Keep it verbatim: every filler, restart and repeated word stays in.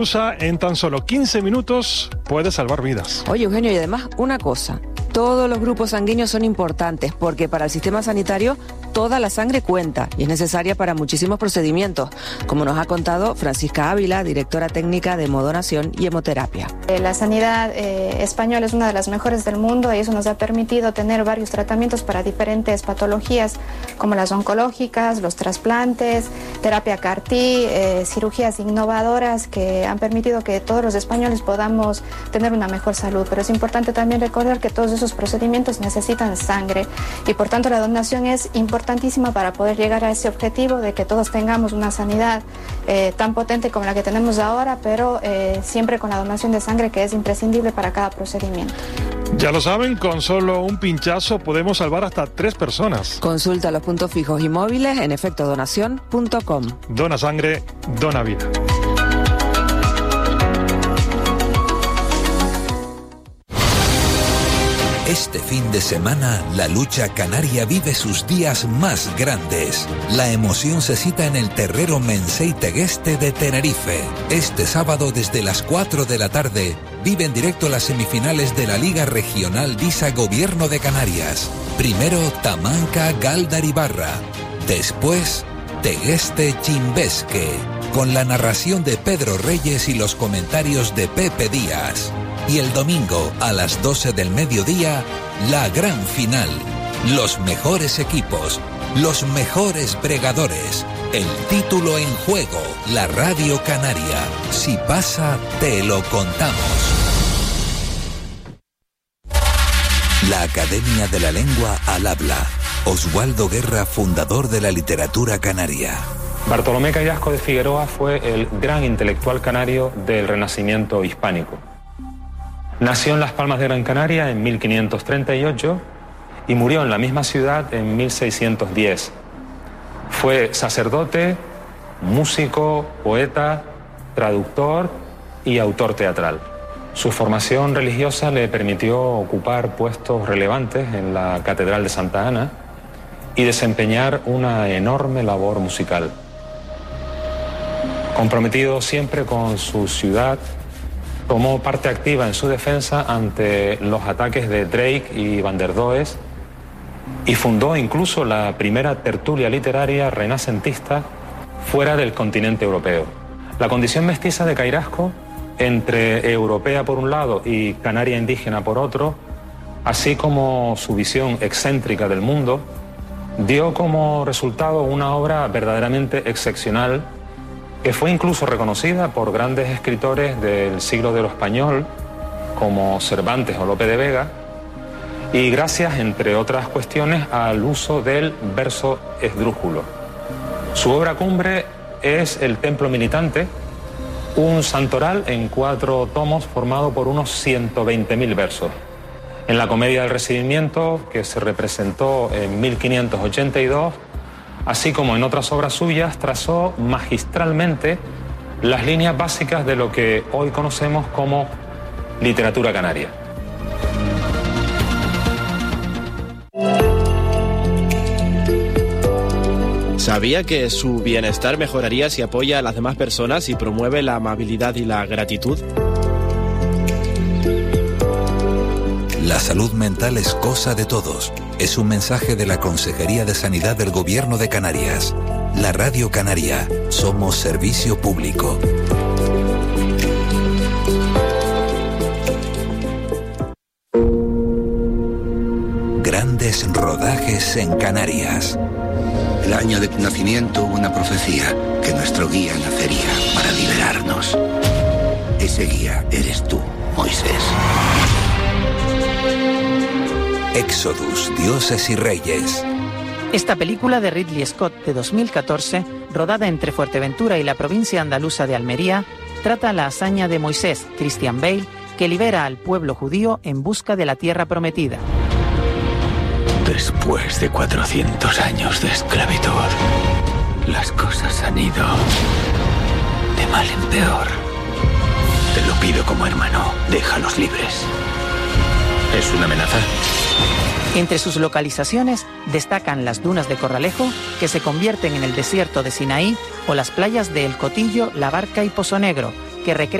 En tan solo quince minutos puede salvar vidas. Oye, Eugenio, y además una cosa, todos los grupos sanguíneos son importantes porque para el sistema sanitario toda la sangre cuenta y es necesaria para muchísimos procedimientos, como nos ha contado Francisca Ávila, directora técnica de Hemodonación y Hemoterapia. La sanidad eh, española es una de las mejores del mundo y eso nos ha permitido tener varios tratamientos para diferentes patologías como las oncológicas, los trasplantes, terapia C A R T, eh, cirugías innovadoras que han permitido que todos los españoles podamos tener una mejor salud. Pero es importante también recordar que todos esos procedimientos necesitan sangre y por tanto la donación es importantísima para poder llegar a ese objetivo de que todos tengamos una sanidad eh, tan potente como la que tenemos ahora, pero eh, siempre con la donación de sangre que es imprescindible para cada procedimiento. Ya lo saben, con solo un pinchazo podemos salvar hasta tres personas. Consulta los puntos fijos y móviles en efecto donación punto com. Dona sangre, dona vida. Este fin de semana, la lucha canaria vive sus días más grandes. La emoción se cita en el Terrero Mensei Tegueste de Tenerife. Este sábado, desde las cuatro de la tarde, vive en directo las semifinales de la Liga Regional Disa Gobierno de Canarias. Primero, Tamanca Galdaribarra. Después, Tegueste Chimbesque, con la narración de Pedro Reyes y los comentarios de Pepe Díaz. Y el domingo, a las doce del mediodía, la gran final. Los mejores equipos, los mejores bregadores, el título en juego, la Radio Canaria. Si pasa, te lo contamos. La Academia de la Lengua al Habla. Oswaldo Guerra, fundador de la literatura canaria. Bartolomé Cairasco de Figueroa fue el gran intelectual canario del Renacimiento hispánico. Nació en Las Palmas de Gran Canaria en mil quinientos treinta y ocho y murió en la misma ciudad en mil seiscientos diez. Fue sacerdote, músico, poeta, traductor y autor teatral. Su formación religiosa le permitió ocupar puestos relevantes en la Catedral de Santa Ana y desempeñar una enorme labor musical. Comprometido siempre con su ciudad, tomó parte activa en su defensa ante los ataques de Drake y Van der Does y fundó incluso la primera tertulia literaria renacentista fuera del continente europeo. La condición mestiza de Cairasco, entre europea por un lado y canaria indígena por otro, así como su visión excéntrica del mundo, dio como resultado una obra verdaderamente excepcional que fue incluso reconocida por grandes escritores del siglo de lo español, como Cervantes o Lope de Vega, y gracias, entre otras cuestiones, al uso del verso esdrújulo. Su obra cumbre es El Templo Militante, un santoral en cuatro tomos formado por unos ciento veinte mil versos. En la Comedia del Recibimiento, que se representó en mil quinientos ochenta y dos, así como en otras obras suyas, trazó magistralmente las líneas básicas de lo que hoy conocemos como literatura canaria. ¿Sabía que su bienestar mejoraría si apoya a las demás personas y promueve la amabilidad y la gratitud? La salud mental es cosa de todos. Es un mensaje de la Consejería de Sanidad del Gobierno de Canarias. La Radio Canaria. Somos servicio público. Grandes rodajes en Canarias. El año de tu nacimiento hubo una profecía, que nuestro guía nacería para liberarnos. Ese guía eres tú, Moisés. Éxodus, dioses y reyes. Esta película de Ridley Scott de dos mil catorce, rodada entre Fuerteventura y la provincia andaluza de Almería, trata la hazaña de Moisés, Christian Bale, que libera al pueblo judío en busca de la tierra prometida. Después de cuatrocientos años de esclavitud, las cosas han ido de mal en peor. Te lo pido como hermano, déjalos libres. ¿Es una amenaza? Entre sus localizaciones destacan las dunas de Corralejo, que se convierten en el desierto de Sinaí, o las playas de El Cotillo, La Barca y Pozo Negro, que recrean